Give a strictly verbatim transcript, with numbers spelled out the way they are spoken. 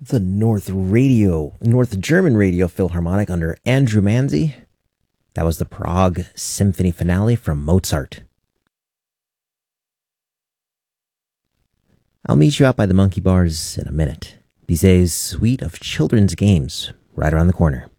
the North Radio, North German Radio Philharmonic under Andrew Manzi. That was the Prague Symphony Finale from Mozart. I'll meet you out by the monkey bars in a minute. Bizet's suite of children's games right around the corner.